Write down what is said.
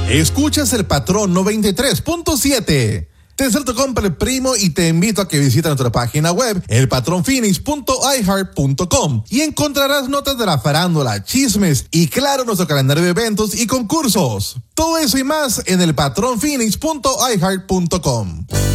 Escuchas El Patrón 93.7. Te deseo tu compra, primo, y te invito a que visites nuestra página web, elpatronphoenix.iheart.com, y encontrarás notas de la farándula, chismes y, claro, nuestro calendario de eventos y concursos. Todo eso y más en elpatronphoenix.iheart.com.